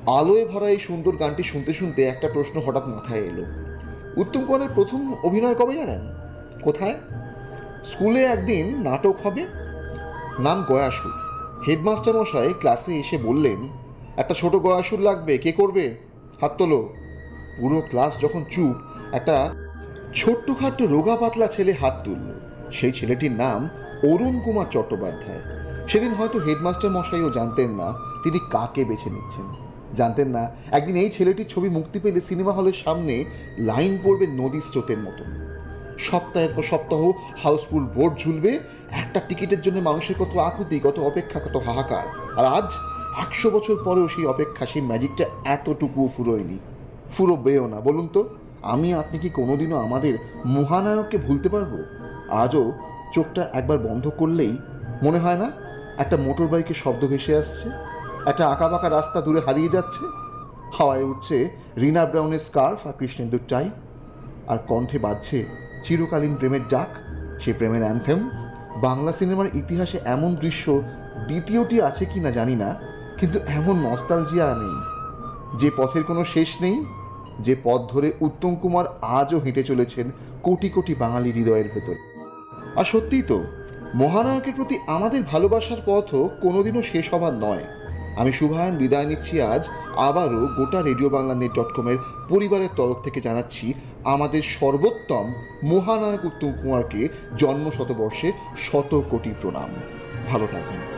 আলোয় ভরা এই সুন্দর গানটি শুনতে শুনতে একটা প্রশ্ন হঠাৎ মাথায় এলো। উত্তম কুমারের প্রথম অভিনয় কবে জানেন? কোথায়? স্কুলে একদিন নাটক হবে, নাম গয়াসুর। হেডমাস্টার মশাই ক্লাসে এসে বললেন, একটা ছোট গয়াসুর লাগবে, কে করবে? হাত তোলো। পুরো ক্লাস যখন চুপ, একটা ছোট্টখাট্ট রোগা পাতলা ছেলে হাত তুলল। সেই ছেলেটির নাম অরুণ কুমার চট্টোপাধ্যায়। সেদিন হয়তো হেডমাস্টার মশাইও জানতেন না তিনি কাকে বেছে নিচ্ছেন। জানতেন না একদিন এই ছেলেটির ছবি মুক্তি পেলে সিনেমা হলের সামনে লাইন পড়বে নদী স্রোতের মতন। সপ্তাহের পর সপ্তাহ হাউসফুল বোর্ড ঝুলবে, একটা টিকিটের জন্য মানুষের কত আকুতি, কত অপেক্ষা, কত হাহাকার। আর আজ 100 বছর পরেও সেই অপেক্ষা, সেই ম্যাজিকটা এতটুকুও ফুরোয়নি, ফুরোবেও না। বলুন তো, আমি আপনি কি কোনোদিনও আমাদের মহানায়ককে ভুলতে পারবো? আজও চোখটা একবার বন্ধ করলেই মনে হয় না একটা মোটর বাইকের শব্দ ভেসে আসছে, একটা আঁকাবাঁকা রাস্তা দূরে হারিয়ে যাচ্ছে, হাওয়ায় উঠছে রিনা ব্রাউনের স্কার্ফ আর কৃষ্ণেন্দুর টাই, আর কণ্ঠে বাজছে চিরকালীন প্রেমের ডাক, সে প্রেমের অ্যানথেম। বাংলা সিনেমার ইতিহাসে এমন দৃশ্য দ্বিতীয়টি আছে কি না জানি না, কিন্তু এমন নস্টালজিয়া নেই, যে পথের কোনো শেষ নেই, যে পথ ধরে উত্তম কুমার আজও হেঁটে চলেছেন কোটি কোটি বাঙালি হৃদয়ের ভেতর। আর সত্যিই তো, মহানায়কের প্রতি আমাদের ভালোবাসার পথও কোনোদিনও শেষ হবার নয়। আমি শুভায়ন বিদায় নিচ্ছি আজ। আবারও গোটা রেডিও বাংলা নেট.com-এর পরিবারের তরফ থেকে জানাচ্ছি আমাদের সর্বোত্তম মহানায়ক উত্তম কুমারকে জন্ম শতবর্ষে শত কোটি প্রণাম। ভালো থাকবেন।